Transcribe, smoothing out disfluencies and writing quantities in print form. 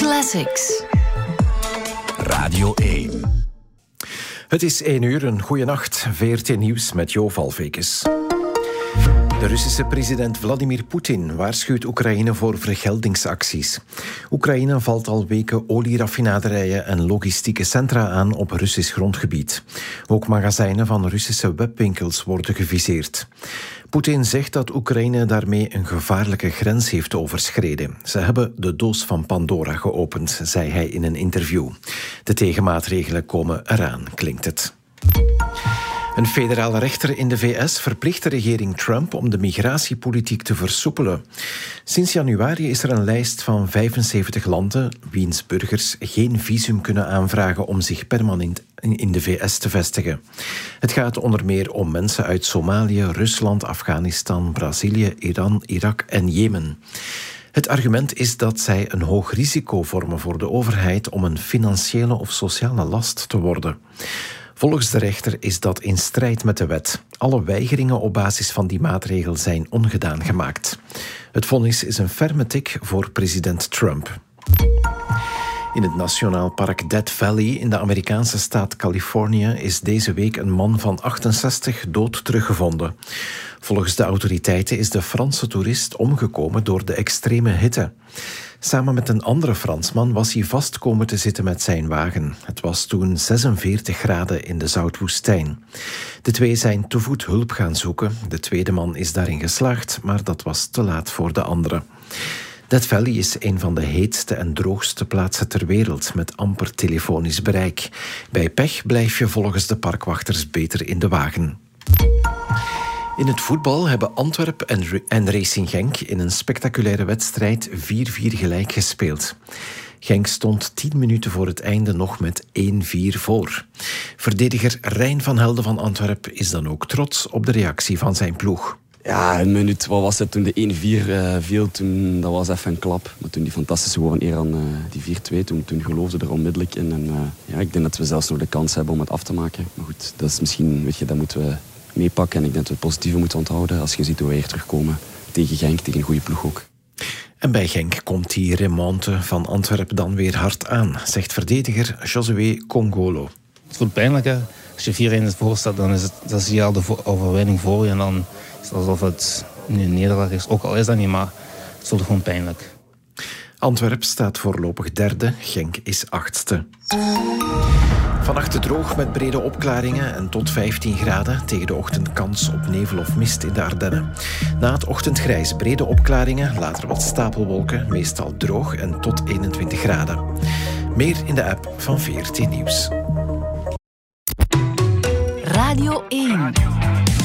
Classics. Radio 1. Het is 1 uur, een goeie nacht. VRT Nieuws met Jo Valvekes. De Russische president Vladimir Poetin waarschuwt Oekraïne voor vergeldingsacties. Oekraïne valt al weken olieraffinaderijen en logistieke centra aan op Russisch grondgebied. Ook magazijnen van Russische webwinkels worden geviseerd. Poetin zegt dat Oekraïne daarmee een gevaarlijke grens heeft overschreden. Ze hebben de doos van Pandora geopend, zei hij in een interview. De tegenmaatregelen komen eraan, klinkt het. Een federale rechter in de VS verplicht de regering Trump om de migratiepolitiek te versoepelen. Sinds januari is er een lijst van 75 landen wiens burgers geen visum kunnen aanvragen om zich permanent in de VS te vestigen. Het gaat onder meer om mensen uit Somalië, Rusland, Afghanistan, Brazilië, Iran, Irak en Jemen. Het argument is dat zij een hoog risico vormen voor de overheid om een financiële of sociale last te worden. Volgens de rechter is dat in strijd met de wet. Alle weigeringen op basis van die maatregel zijn ongedaan gemaakt. Het vonnis is een ferme tik voor president Trump. In het Nationaal Park Death Valley in de Amerikaanse staat Californië is deze week een man van 68 dood teruggevonden. Volgens de autoriteiten is de Franse toerist omgekomen door de extreme hitte. Samen met een andere Fransman was hij vast komen te zitten met zijn wagen. Het was toen 46 graden in de zoutwoestijn. De twee zijn te voet hulp gaan zoeken. De tweede man is daarin geslaagd, maar dat was te laat voor de andere. Death Valley is een van de heetste en droogste plaatsen ter wereld, met amper telefonisch bereik. Bij pech blijf je volgens de parkwachters beter in de wagen. In het voetbal hebben Antwerpen en Racing Genk in een spectaculaire wedstrijd 4-4 gelijk gespeeld. Genk stond 10 minuten voor het einde nog met 1-4 voor. Verdediger Rijn van Helden van Antwerpen is dan ook trots op de reactie van zijn ploeg. Ja, een minuut, wat was het toen de 1-4 viel, dat was even een klap. Maar toen die fantastische goal van Eran, die 4-2, toen geloofde er onmiddellijk in. En ik denk dat we zelfs nog de kans hebben om het af te maken. Maar goed, dat is misschien, dat moeten we meepakken. En ik denk dat we het positieve moeten onthouden als je ziet hoe we hier terugkomen tegen Genk, tegen een goede ploeg ook. En bij Genk komt die remonte van Antwerpen dan weer hard aan, zegt verdediger Josué Congolo. Het voelt pijnlijk, hè. Als je 4-1 voor staat, dan zie je al de overwinning voor je. En dan is het alsof het nu een nederlaag is. Ook al is dat niet, maar het voelt gewoon pijnlijk. Antwerpen staat voorlopig derde, Genk is 8e. Vannacht droog met brede opklaringen en tot 15 graden. Tegen de ochtend kans op nevel of mist in de Ardennen. Na het ochtendgrijs brede opklaringen, later wat stapelwolken, meestal droog en tot 21 graden. Meer in de app van VRT Nieuws. Radio 1.